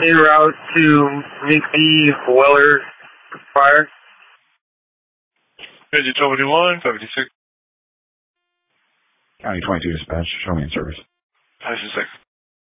en route to McBee Weller Fire. Engine 21, 76. County 22 dispatch, show me in service. Nice and 6.